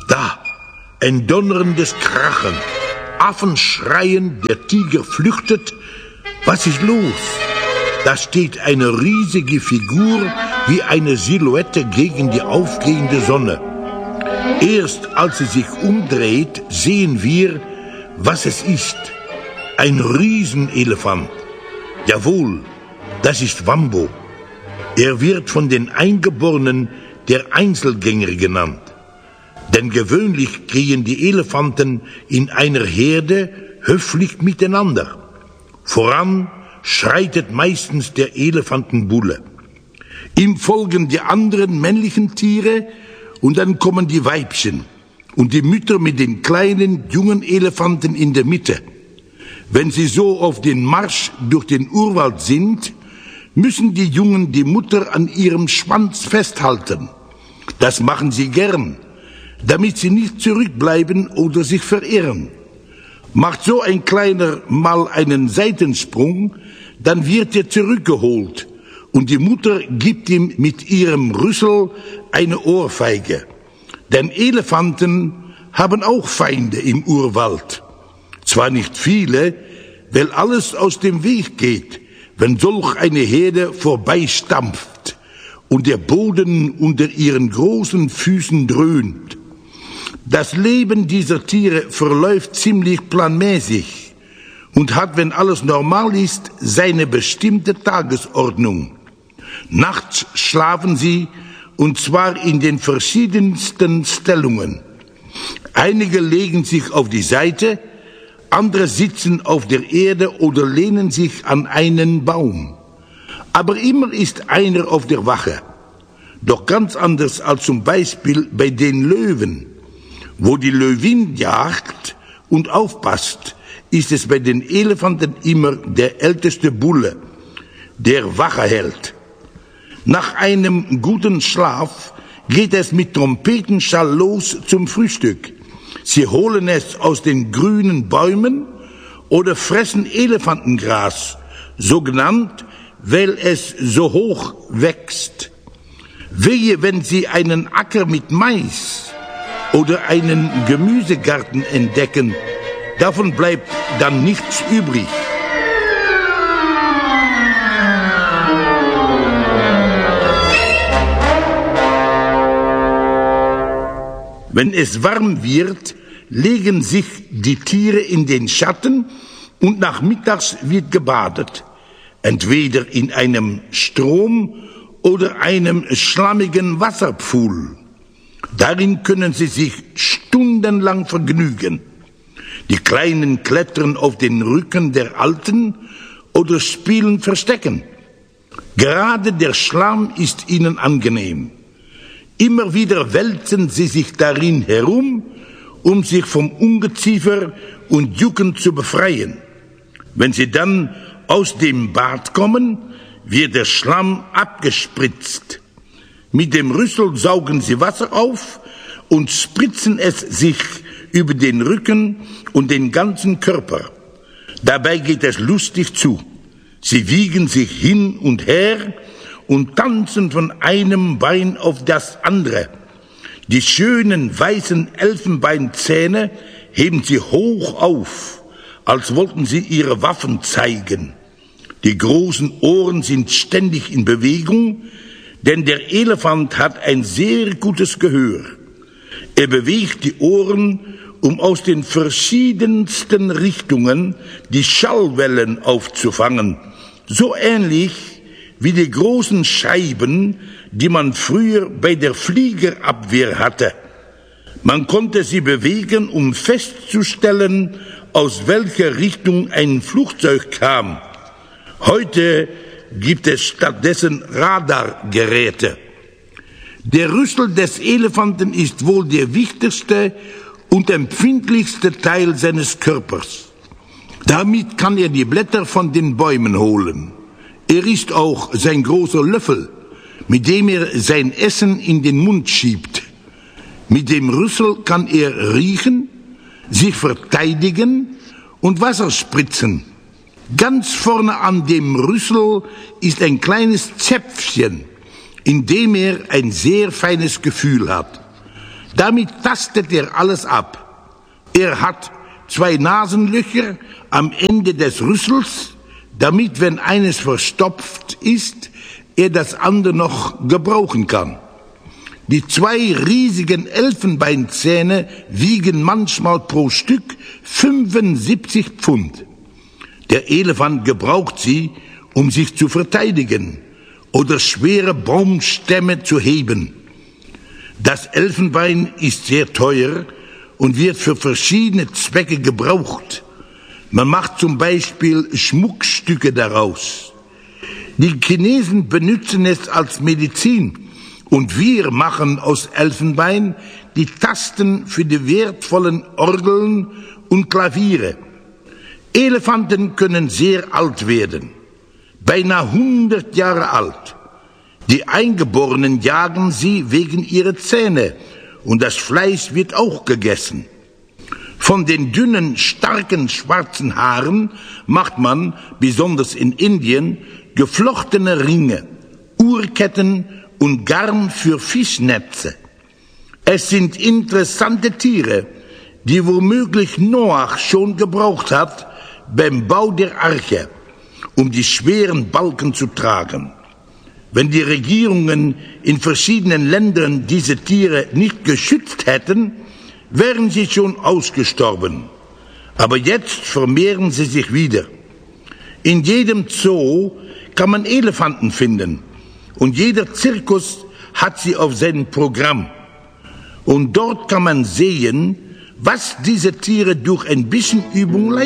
Da, ein donnerndes Krachen. Affen schreien, der Tiger flüchtet. Was ist los? Da steht eine riesige Figur wie eine Silhouette gegen die aufgehende Sonne. Erst als sie sich umdreht, sehen wir, was es ist. Ein Riesenelefant. Jawohl, das ist Wambo. Er wird von den Eingeborenen der Einzelgänger genannt. Denn gewöhnlich gehen die Elefanten in einer Herde höflich miteinander. Voran schreitet meistens der Elefantenbulle. Ihm folgen die anderen männlichen Tiere und dann kommen die Weibchen und die Mütter mit den kleinen, jungen Elefanten in der Mitte. Wenn sie so auf den Marsch durch den Urwald sind, müssen die Jungen die Mutter an ihrem Schwanz festhalten. Das machen sie gern, damit sie nicht zurückbleiben oder sich verirren. Macht so ein Kleiner mal einen Seitensprung, dann wird er zurückgeholt und die Mutter gibt ihm mit ihrem Rüssel eine Ohrfeige. Denn Elefanten haben auch Feinde im Urwald. Zwar nicht viele, weil alles aus dem Weg geht, wenn solch eine Herde vorbeistampft und der Boden unter ihren großen Füßen dröhnt. Das Leben dieser Tiere verläuft ziemlich planmäßig und hat, wenn alles normal ist, seine bestimmte Tagesordnung. Nachts schlafen sie, und zwar in den verschiedensten Stellungen. Einige legen sich auf die Seite, andere sitzen auf der Erde oder lehnen sich an einen Baum. Aber immer ist einer auf der Wache. Doch ganz anders als zum Beispiel bei den Löwen. Wo die Löwin jagt und aufpasst, ist es bei den Elefanten immer der älteste Bulle, der Wache hält. Nach einem guten Schlaf geht es mit Trompetenschall los zum Frühstück. Sie holen es aus den grünen Bäumen oder fressen Elefantengras, so genannt, weil es so hoch wächst. Wehe, wenn sie einen Acker mit Mais oder einen Gemüsegarten entdecken, davon bleibt dann nichts übrig. Wenn es warm wird, legen sich die Tiere in den Schatten und nachmittags wird gebadet. Entweder in einem Strom oder einem schlammigen Wasserpfuhl. Darin können sie sich stundenlang vergnügen. Die Kleinen klettern auf den Rücken der Alten oder spielen Verstecken. Gerade der Schlamm ist ihnen angenehm. Immer wieder wälzen sie sich darin herum, um sich vom Ungeziefer und Jucken zu befreien. Wenn sie dann aus dem Bad kommen, wird der Schlamm abgespritzt. Mit dem Rüssel saugen sie Wasser auf und spritzen es sich über den Rücken und den ganzen Körper. Dabei geht es lustig zu. Sie wiegen sich hin und her und tanzen von einem Bein auf das andere. Die schönen weißen Elfenbeinzähne heben sie hoch auf, als wollten sie ihre Waffen zeigen. Die großen Ohren sind ständig in Bewegung, denn der Elefant hat ein sehr gutes Gehör. Er bewegt die Ohren, um aus den verschiedensten Richtungen die Schallwellen aufzufangen, so ähnlich wie die großen Scheiben, die man früher bei der Fliegerabwehr hatte. Man konnte sie bewegen, um festzustellen, aus welcher Richtung ein Flugzeug kam. Heute gibt es stattdessen Radargeräte. Der Rüssel des Elefanten ist wohl der wichtigste und empfindlichste Teil seines Körpers. Damit kann er die Blätter von den Bäumen holen. Er ist auch sein großer Löffel, mit dem er sein Essen in den Mund schiebt. Mit dem Rüssel kann er riechen, sich verteidigen und Wasser spritzen. Ganz vorne an dem Rüssel ist ein kleines Zäpfchen, in dem er ein sehr feines Gefühl hat. Damit tastet er alles ab. Er hat 2 Nasenlöcher am Ende des Rüssels, damit, wenn eines verstopft ist, er das andere noch gebrauchen kann. Die 2 riesigen Elfenbeinzähne wiegen manchmal pro Stück 75 Pfund. Der Elefant gebraucht sie, um sich zu verteidigen oder schwere Baumstämme zu heben. Das Elfenbein ist sehr teuer und wird für verschiedene Zwecke gebraucht. Man macht zum Beispiel Schmuckstücke daraus. Die Chinesen benutzen es als Medizin und wir machen aus Elfenbein die Tasten für die wertvollen Orgeln und Klaviere. Elefanten können sehr alt werden, beinahe 100 Jahre alt. Die Eingeborenen jagen sie wegen ihrer Zähne und das Fleisch wird auch gegessen. Von den dünnen, starken, schwarzen Haaren macht man, besonders in Indien, geflochtene Ringe, Uhrketten und Garn für Fischnetze. Es sind interessante Tiere, die womöglich Noach schon gebraucht hat beim Bau der Arche, um die schweren Balken zu tragen. Wenn die Regierungen in verschiedenen Ländern diese Tiere nicht geschützt hätten, wären sie schon ausgestorben. Aber jetzt vermehren sie sich wieder. In jedem Zoo kann man Elefanten finden und jeder Zirkus hat sie auf seinem Programm. Und dort kann man sehen, was diese Tiere durch ein bisschen Übung leisten.